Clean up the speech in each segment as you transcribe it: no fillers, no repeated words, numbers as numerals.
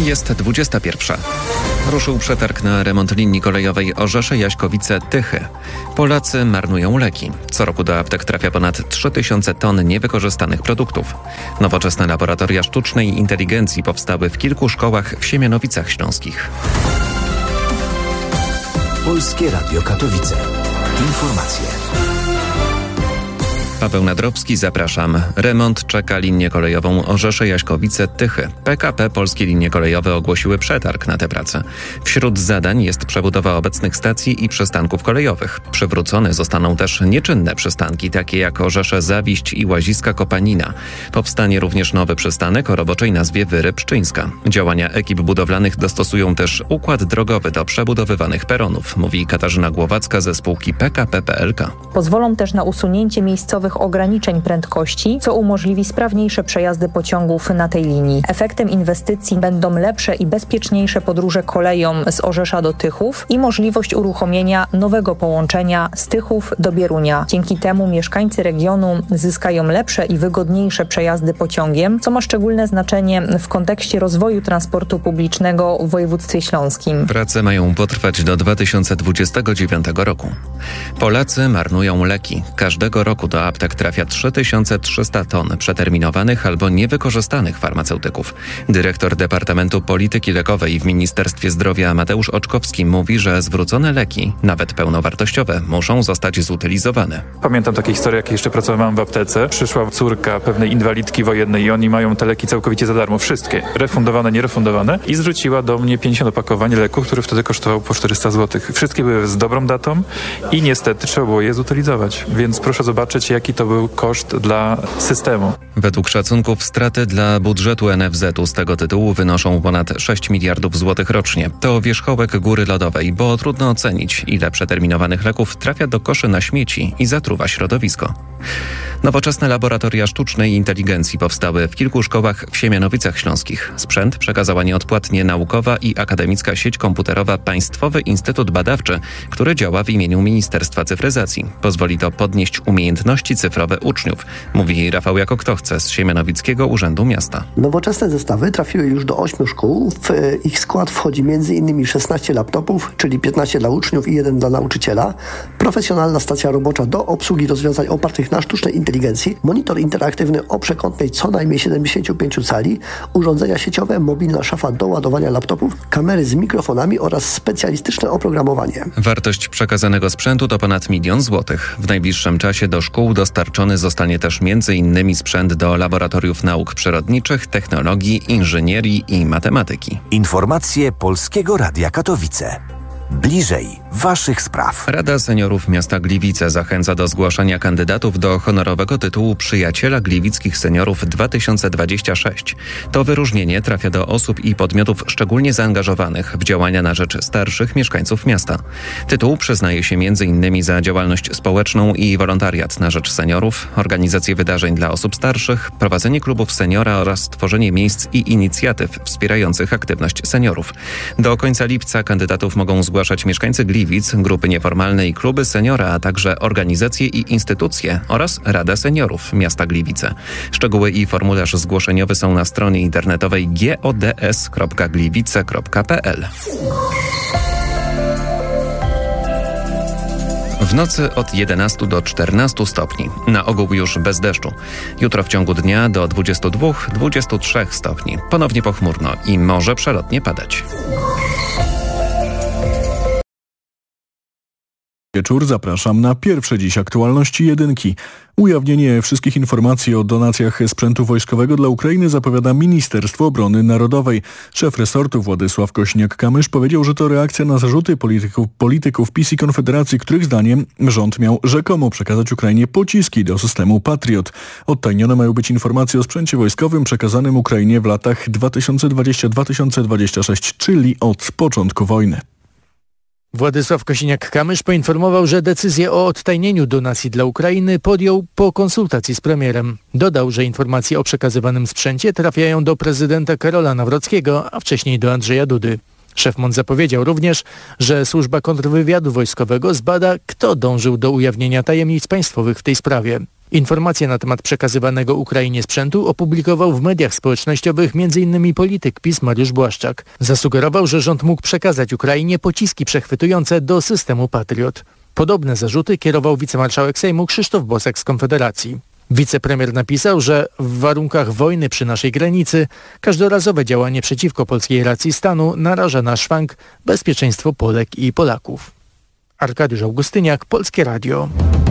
Jest 21. Ruszył przetarg na remont linii kolejowej Orzesze-Jaśkowice-Tychy. Polacy marnują leki. Co roku do aptek trafia ponad 3000 ton niewykorzystanych produktów. Nowoczesne laboratoria sztucznej inteligencji powstały w kilku szkołach w Siemianowicach Śląskich. Polskie Radio Katowice. Informacje. Paweł Nadrowski, zapraszam. Remont czeka linię kolejową Orzesze-Jaśkowice-Tychy. PKP Polskie Linie Kolejowe ogłosiły przetarg na tę pracę. Wśród zadań jest przebudowa obecnych stacji i przystanków kolejowych. Przywrócone zostaną też nieczynne przystanki, takie jak Orzesze-Zawiść i Łaziska-Kopanina. Powstanie również nowy przystanek o roboczej nazwie Wyrybszczyńska. Działania ekip budowlanych dostosują też układ drogowy do przebudowywanych peronów, mówi Katarzyna Głowacka ze spółki PKP PLK. Pozwolą też na usunięcie miejscowych ograniczeń prędkości, co umożliwi sprawniejsze przejazdy pociągów na tej linii. Efektem inwestycji będą lepsze i bezpieczniejsze podróże koleją z Orzesza do Tychów i możliwość uruchomienia nowego połączenia z Tychów do Bierunia. Dzięki temu mieszkańcy regionu zyskają lepsze i wygodniejsze przejazdy pociągiem, co ma szczególne znaczenie w kontekście rozwoju transportu publicznego w województwie śląskim. Prace mają potrwać do 2029 roku. Polacy marnują leki. Każdego roku do aptek trafia 3300 ton przeterminowanych albo niewykorzystanych farmaceutyków. Dyrektor Departamentu Polityki Lekowej w Ministerstwie Zdrowia Mateusz Oczkowski mówi, że zwrócone leki, nawet pełnowartościowe, muszą zostać zutylizowane. Pamiętam takie historie, jak jeszcze pracowałem w aptece. Przyszła córka pewnej inwalidki wojennej i oni mają te leki całkowicie za darmo, wszystkie, refundowane, nierefundowane, i zwróciła do mnie 50 opakowań leku, który wtedy kosztował po 400 zł. Wszystkie były z dobrą datą i niestety trzeba było je zutylizować, więc proszę zobaczyć, jaki to był koszt dla systemu. Według szacunków straty dla budżetu NFZ-u z tego tytułu wynoszą ponad 6 miliardów złotych rocznie. To wierzchołek góry lodowej, bo trudno ocenić, ile przeterminowanych leków trafia do koszy na śmieci i zatruwa środowisko. Nowoczesne laboratoria sztucznej inteligencji powstały w kilku szkołach w Siemianowicach Śląskich. Sprzęt przekazała nieodpłatnie naukowa i akademicka sieć komputerowa Państwowy Instytut Badawczy, który działa w imieniu Ministerstwa Cyfryzacji. Pozwoli to podnieść umiejętności cyfrowe uczniów, mówi Rafał Jako-Ktochce z Siemianowickiego Urzędu Miasta. Nowoczesne zestawy trafiły już do 8 szkół. W ich skład wchodzi m.in. 16 laptopów, czyli 15 dla uczniów i 1 dla nauczyciela, profesjonalna stacja robocza do obsługi rozwiązań opartych na sztucznej inteligencji, monitor interaktywny o przekątnej co najmniej 75 cali, urządzenia sieciowe, mobilna szafa do ładowania laptopów, kamery z mikrofonami oraz specjalistyczne oprogramowanie. Wartość przekazanego sprzętu to ponad 1 000 000 złotych. W najbliższym czasie do szkół dostarczony zostanie też m.in. sprzęt do laboratoriów nauk przyrodniczych, technologii, inżynierii i matematyki. Informacje Polskiego Radia Katowice. Bliżej waszych spraw. Rada Seniorów Miasta Gliwice zachęca do zgłaszania kandydatów do honorowego tytułu Przyjaciela Gliwickich Seniorów 2026. To wyróżnienie trafia do osób i podmiotów szczególnie zaangażowanych w działania na rzecz starszych mieszkańców miasta. Tytuł przyznaje się m.in. za działalność społeczną i wolontariat na rzecz seniorów, organizację wydarzeń dla osób starszych, prowadzenie klubów seniora oraz tworzenie miejsc i inicjatyw wspierających aktywność seniorów. Do końca lipca kandydatów mogą zgłaszać mieszkańcy Gliwic, grupy nieformalne i kluby seniora, a także organizacje i instytucje oraz Rada Seniorów Miasta Gliwice. Szczegóły i formularz zgłoszeniowy są na stronie internetowej gods.gliwice.pl. W nocy od 11 do 14 stopni. Na ogół już bez deszczu. Jutro w ciągu dnia do 22-23 stopni. Ponownie pochmurno i może przelotnie padać. Wieczór, zapraszam na pierwsze dziś aktualności jedynki. Ujawnienie wszystkich informacji o donacjach sprzętu wojskowego dla Ukrainy zapowiada Ministerstwo Obrony Narodowej. Szef resortu Władysław Kośniak-Kamysz powiedział, że to reakcja na zarzuty polityków PiS i Konfederacji, których zdaniem rząd miał rzekomo przekazać Ukrainie pociski do systemu Patriot. Odtajnione mają być informacje o sprzęcie wojskowym przekazanym Ukrainie w latach 2020-2026, czyli od początku wojny. Władysław Kosiniak-Kamysz poinformował, że decyzję o odtajnieniu donacji dla Ukrainy podjął po konsultacji z premierem. Dodał, że informacje o przekazywanym sprzęcie trafiają do prezydenta Karola Nawrockiego, a wcześniej do Andrzeja Dudy. Szef MON zapowiedział również, że służba kontrwywiadu wojskowego zbada, kto dążył do ujawnienia tajemnic państwowych w tej sprawie. Informacje na temat przekazywanego Ukrainie sprzętu opublikował w mediach społecznościowych m.in. polityk PiS Mariusz Błaszczak. Zasugerował, że rząd mógł przekazać Ukrainie pociski przechwytujące do systemu Patriot. Podobne zarzuty kierował wicemarszałek Sejmu Krzysztof Bosak z Konfederacji. Wicepremier napisał, że w warunkach wojny przy naszej granicy każdorazowe działanie przeciwko polskiej racji stanu naraża na szwank bezpieczeństwo Polek i Polaków. Arkadiusz Augustyniak, Polskie Radio.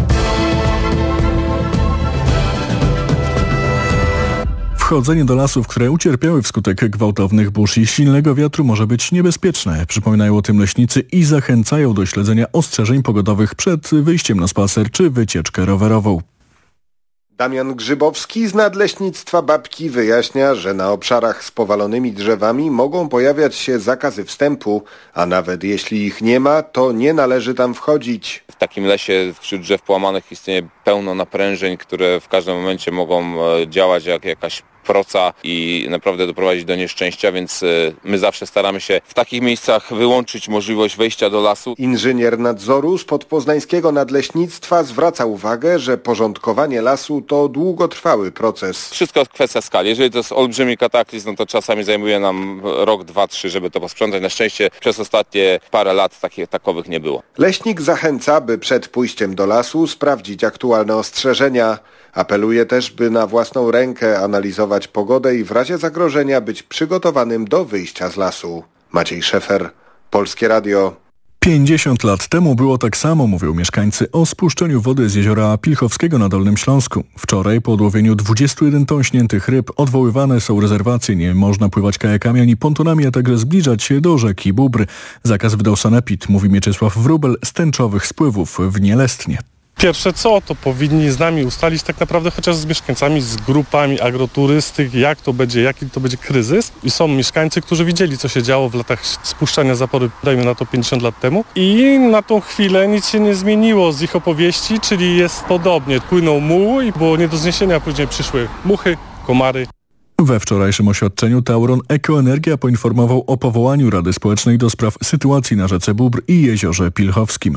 Wchodzenie do lasów, które ucierpiały wskutek gwałtownych burz i silnego wiatru, może być niebezpieczne. Przypominają o tym leśnicy i zachęcają do śledzenia ostrzeżeń pogodowych przed wyjściem na spacer czy wycieczkę rowerową. Damian Grzybowski z Nadleśnictwa Babki wyjaśnia, że na obszarach z powalonymi drzewami mogą pojawiać się zakazy wstępu, a nawet jeśli ich nie ma, to nie należy tam wchodzić. W takim lesie wśród drzew połamanych istnieje pełno naprężeń, które w każdym momencie mogą działać jak jakaś proca i naprawdę doprowadzić do nieszczęścia, więc my zawsze staramy się w takich miejscach wyłączyć możliwość wejścia do lasu. Inżynier nadzoru z podpoznańskiego nadleśnictwa zwraca uwagę, że porządkowanie lasu to długotrwały proces. Wszystko kwestia skali. Jeżeli to jest olbrzymi kataklizm, no to czasami zajmuje nam rok, 2, 3, żeby to posprzątać. Na szczęście przez ostatnie parę lat takowych nie było. Leśnik zachęca, by przed pójściem do lasu sprawdzić aktualne ostrzeżenia. Apeluje też, by na własną rękę analizować pogodę i w razie zagrożenia być przygotowanym do wyjścia z lasu. Maciej Szefer, Polskie Radio. 50 lat temu było tak samo, mówią mieszkańcy o spuszczeniu wody z jeziora Pilchowskiego na Dolnym Śląsku. Wczoraj po odłowieniu 21 ton śniętych ryb odwoływane są rezerwacje. Nie można pływać kajakami ani pontonami, a także zbliżać się do rzeki Bóbr. Zakaz wydał sanepid, mówi Mieczysław Wróbel z tęczowych spływów w Nielestnie. Pierwsze co, to powinni z nami ustalić tak naprawdę chociaż z mieszkańcami, z grupami agroturystyk, jaki to będzie kryzys. I są mieszkańcy, którzy widzieli, co się działo w latach spuszczania zapory, dajmy na to 50 lat temu. I na tą chwilę nic się nie zmieniło z ich opowieści, czyli jest podobnie. Płynął muł i było nie do zniesienia, później przyszły muchy, komary. We wczorajszym oświadczeniu Tauron Ekoenergia poinformował o powołaniu Rady Społecznej do spraw sytuacji na rzece Bóbr i jeziorze Pilchowskim.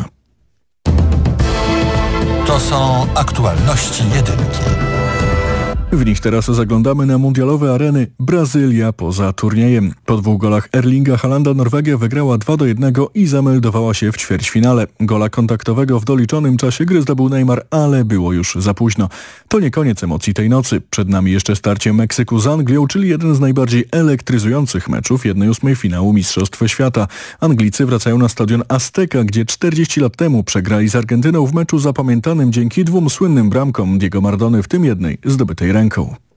To są aktualności jedynki. W nich teraz zaglądamy na mundialowe areny. Brazylia poza turniejem. Po 2 golach Erlinga Haalanda Norwegia wygrała 2-1 i zameldowała się w ćwierćfinale. Gola kontaktowego w doliczonym czasie gry zdobył Neymar, ale było już za późno. To nie koniec emocji tej nocy. Przed nami jeszcze starcie Meksyku z Anglią, czyli jeden z najbardziej elektryzujących meczów 1/8 finału Mistrzostw Świata. Anglicy wracają na stadion Azteca, gdzie 40 lat temu przegrali z Argentyną w meczu zapamiętanym dzięki 2 słynnym bramkom Diego Maradony, w tym jednej zdobytej ręką.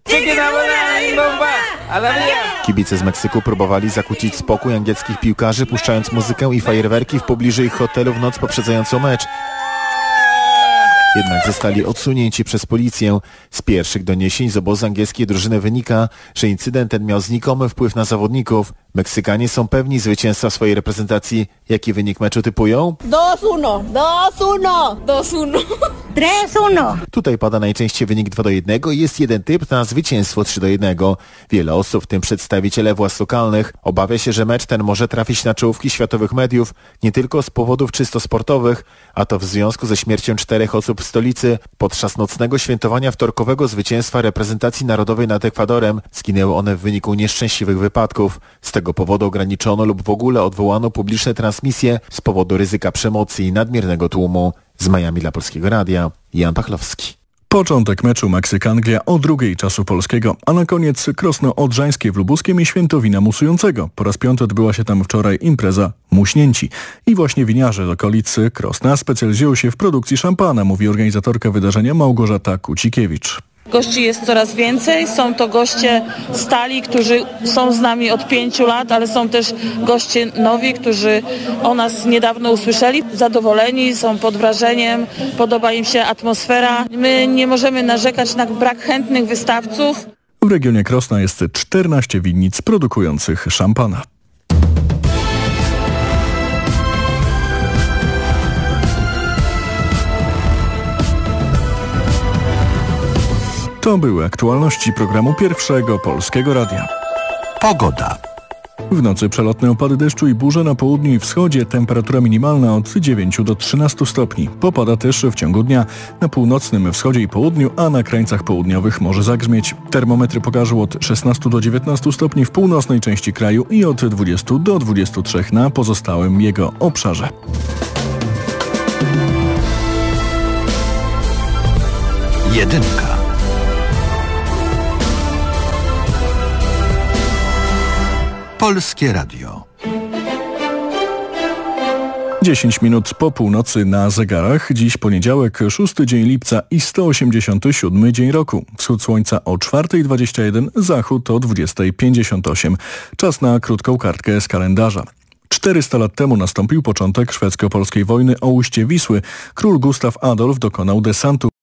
Kibice z Meksyku próbowali zakłócić spokój angielskich piłkarzy, puszczając muzykę i fajerwerki w pobliżu ich hotelu w noc poprzedzającą mecz. Jednak zostali odsunięci przez policję. Z pierwszych doniesień z obozu angielskiej drużyny wynika, że incydent ten miał znikomy wpływ na zawodników. Meksykanie są pewni zwycięstwa swojej reprezentacji. Jaki wynik meczu typują? 2-1, 2-1, 2-1, 3-1. Tutaj pada najczęściej wynik 2-1 i jest jeden typ na zwycięstwo 3-1. Wiele osób, w tym przedstawiciele władz lokalnych, obawia się, że mecz ten może trafić na czołówki światowych mediów, nie tylko z powodów czysto sportowych, a to w związku ze śmiercią 4 osób w stolicy. Podczas nocnego świętowania wtorkowego zwycięstwa reprezentacji narodowej nad Ekwadorem zginęły one w wyniku nieszczęśliwych wypadków. Z tego powodu ograniczono lub w ogóle odwołano publiczne transmisje z powodu ryzyka przemocy i nadmiernego tłumu. Z Miami dla Polskiego Radia, Jan Pachlowski. Początek meczu Meksyk-Anglia o 2:00 czasu polskiego, a na koniec Krosno Odrzańskie w Lubuskiem i Świętowina Musującego. Po raz 5 odbyła się tam wczoraj impreza Muśnięci. I właśnie winiarze z okolicy Krosna specjalizują się w produkcji szampana, mówi organizatorka wydarzenia Małgorzata Kucikiewicz. Gości jest coraz więcej, są to goście stali, którzy są z nami od 5 lat, ale są też goście nowi, którzy o nas niedawno usłyszeli. Zadowoleni, są pod wrażeniem, podoba im się atmosfera. My nie możemy narzekać na brak chętnych wystawców. W regionie Krosna jest 14 winnic produkujących szampana. To były aktualności programu Pierwszego Polskiego Radia. Pogoda. W nocy przelotne opady deszczu i burze na południu i wschodzie, temperatura minimalna od 9 do 13 stopni. Popada też w ciągu dnia. Na północnym wschodzie i południu, a na krańcach południowych może zagrzmieć. Termometry pokażą od 16 do 19 stopni w północnej części kraju i od 20 do 23 na pozostałym jego obszarze. Jedynka. Polskie Radio. 10 minut po północy na zegarach. Dziś poniedziałek, 6 dzień lipca i 187 dzień roku. Wschód słońca o 4:21, zachód o 20:58. Czas na krótką kartkę z kalendarza. 400 lat temu nastąpił początek szwedzko-polskiej wojny o ujście Wisły. Król Gustaw Adolf dokonał desantu